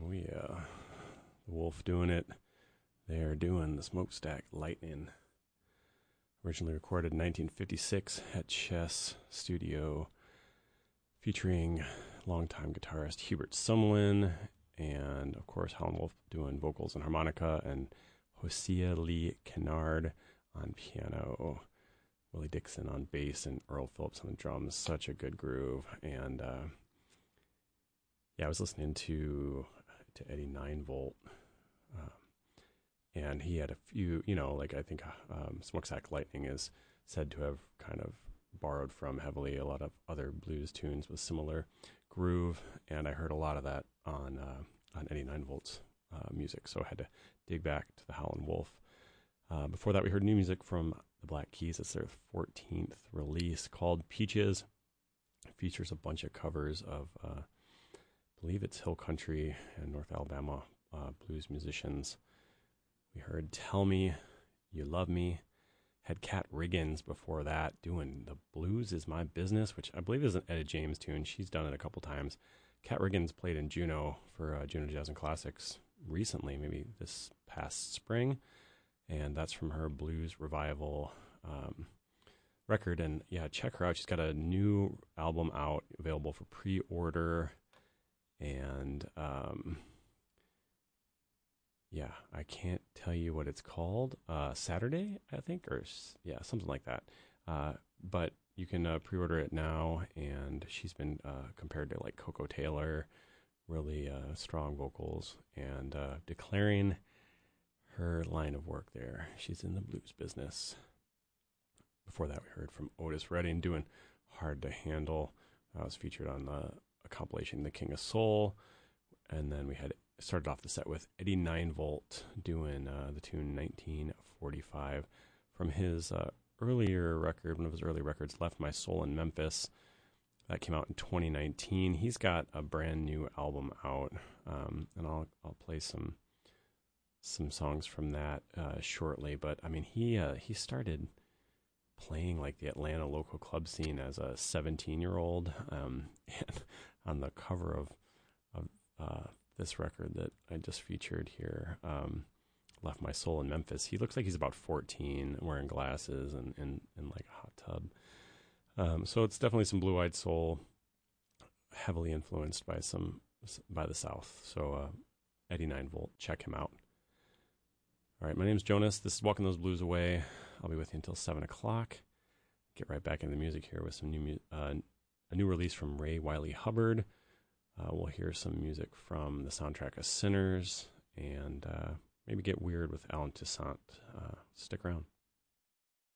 Oh yeah, the Wolf doing it. They are doing the Smokestack Lightning. Originally recorded in 1956 at Chess Studio, featuring longtime guitarist Hubert Sumlin, and of course Howlin' Wolf doing vocals and harmonica, and Hosea Lee Kennard on piano, Willie Dixon on bass, and Earl Phillips on the drums. Such a good groove. And I was listening to Eddie 9-Volt, and he had a few, I think Smokestack Lightning is said to have kind of borrowed from heavily a lot of other blues tunes with similar groove, and I heard a lot of that on Eddie 9-Volt's music, so I had to dig back to the Howlin' Wolf. Before that, we heard new music from the Black Keys. It's their 14th release called Peaches. It features a bunch of covers of, I believe it's Hill Country and North Alabama blues musicians. We heard Tell Me You Love Me. Had Kat Riggins before that doing The Blues Is My Business, which I believe is an Etta James tune. She's done it a couple times. Kat Riggins played in Juneau for Juneau Jazz and Classics recently, maybe this past spring. And that's from her Blues Revival record. And yeah, check her out. She's got a new album out available for pre-order. And I can't tell you what it's called. Saturday, I think, or something like that. But you can pre-order it now. And she's been compared to like Coco Taylor, really strong vocals, and declaring her line of work there. She's in the blues business. Before that, we heard from Otis Redding doing Hard to Handle. That was featured on a compilation, The King of Soul. And then we had started off the set with Eddie 9-Volt doing the tune 1945 from his earlier record, one of his early records, Left My Soul in Memphis. That came out in 2019. He's got a brand new album out, and I'll play some songs from that shortly. But I mean, he started playing like the Atlanta local club scene as a 17-year-old, and on the cover of this record that I just featured here, Left My Soul in Memphis, he looks like he's about 14, wearing glasses and in like a hot tub. So it's definitely some blue-eyed soul, heavily influenced by the South. So Eddie 9-Volt, check him out. All right, my name's Jonas. This is Walking Those Blues Away. I'll be with you until 7 o'clock. Get right back into the music here with some a new release from Ray Wiley Hubbard. We'll hear some music from the soundtrack of Sinners, and maybe get weird with Alan Toussaint. Stick around.